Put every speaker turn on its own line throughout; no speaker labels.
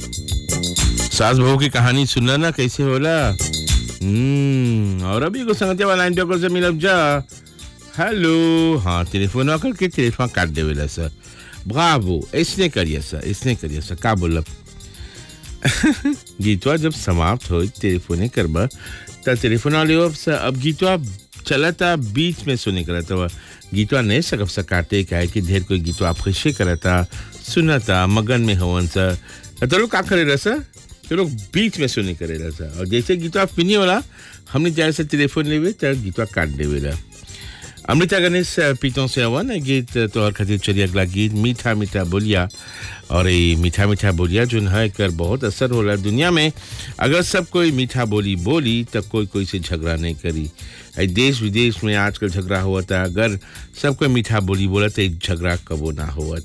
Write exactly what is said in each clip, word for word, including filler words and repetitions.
सास बहू की कहानी सुनना ना कैसे होला। हम्म और अभी को संगतिया वाला लाइन पे से मिलब जा। हेलो, हाँ टेलीफोन आकर के टेलीफोन काट देवेला सर। ब्रावो, इसने करिए सर, इसने करिए सर, का बोलब। गीतवा जब समाप्त हो टेलीफोने करबा त टेलीफोन वाले अब स- अब गीतवा चलता बीच में सुने करता हुआ गीतवा नहीं सकब सा काटे काहे कि ढेर कोई गीतवा अप्रिशिएट करता सुनता मगन में हवन सा तो लोग का करे रहा सर, तो लोग बीच में सुने करे रहा सर और जैसे गीतवा फिनी होला हमने जैसे टेलीफोन लेवे त गीतवा काट देवेला। अमृता गणेश पीतों से हवन गीत तो और खातिर चलिए अगला गीत मीठा मीठा बोलिया। और ये मीठा मीठा बोलिया जो है कर बहुत असर होला दुनिया में। अगर सब कोई मीठा बोली बोली तब कोई कोई से झगड़ा नहीं करी। ऐ देश विदेश में आजकल झगड़ा हुआ था, अगर सब कोई मीठा बोली बोला तो झगड़ा कबो ना हुआ।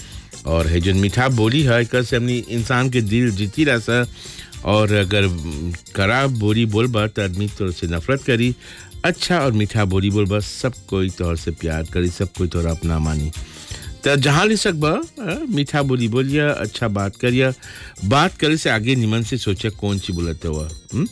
और है जो मीठा बोली है कर से अपनी इंसान के दिल जीती रहा सा। और अगर खराब बोली बोलबा तो आदमी तोर से नफरत करी, अच्छा और मीठा बोली बोलबा सब कोई तोर से प्यार करी, सब कोई तोरा अपना मानी। तो जहाँ ले सकबा मीठा बोली बोलिया, अच्छा बात करिया, बात करे से आगे निमन से सोचा कौन सी बोलते हुआ।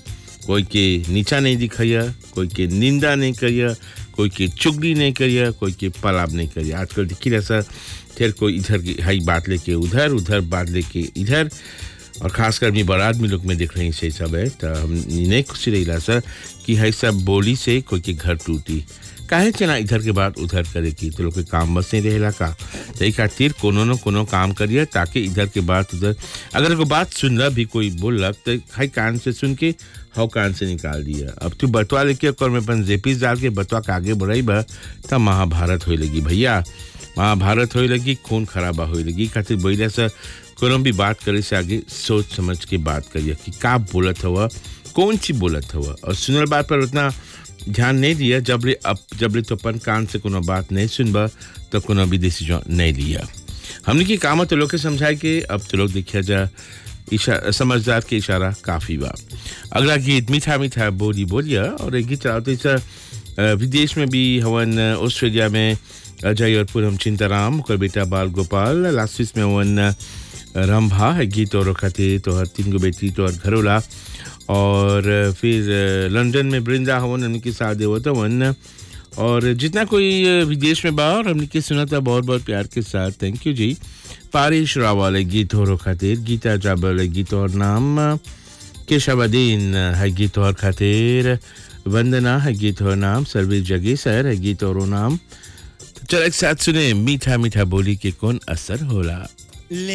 कोई के नीचा नहीं दिखाइया, कोई के निंदा नहीं करिया, कोई के चुगली नहीं करिया, कोई के पलाब नहीं करिया। आजकल देखिए ऐसा फिर कोई इधर की हाई बात लेके उधर, उधर बात लेके इधर, और खासकर अपनी बारात में लोग में देख रहे हैं से सब है। तो हम नहीं खुशी रही सर कि है सब बोली से कोई के घर टूटी काहे चना इधर के बाद उधर करे की तो लोग के काम बस नहीं रहेला का। तो खातिर कोनो न कोनो काम करिए ताकि इधर के बाद उधर अगर कोई बात सुनला भी कोई बोलक तो खाई कान से सुन के हाउ कान से निकाल दिया। अब तू बतवा लेके और में अपन जेपीस डाल के बतवा के आगे बढ़ाई बा तब महाभारत होए लगी भैया, महाभारत होए लगी, खून खराबा होए लगी। खातिर बोले से कोनो भी बात करे से आगे सोच समझ के बात करिए कि का बोलत हुआ, कौन सी बोलत हुआ। और सुनल बात पर उतना ध्यान नहीं दिया जबले अब जबले तो अपन कान से कोनो बात नहीं सुनबा तो कोनो भी डिसीजन नहीं लिया। हमने की काम तो लोग के समझाए कि अब तो लोग देखिया जा इशारा समझदार के इशारा काफी बा। अगला गीत मीठा मीठा बोली बोलिया। और एक गीत चलाते तो विदेश में भी हवन ऑस्ट्रेलिया में अजय और पूनम चिंताराम और बेटा बाल गोपाल, लास्टिस में हवन रंभा है गीत और खातिर तो हर तीन गो बेटी तो हर घरोला। और फिर लंदन में वृंदा हवन उनके साथ देवता वन। और जितना कोई विदेश में बा और हमने के सुना था बहुत बहुत प्यार के साथ थैंक यू जी। पारिश रावल गीत और खातिर, गीता जाबल गीत और नाम, केशवदीन है गीत और खातिर, वंदना है गीत और नाम, सर्विस जगी सर है गीत और नाम। चल एक साथ सुने मीठा मीठा बोली के कौन असर होला।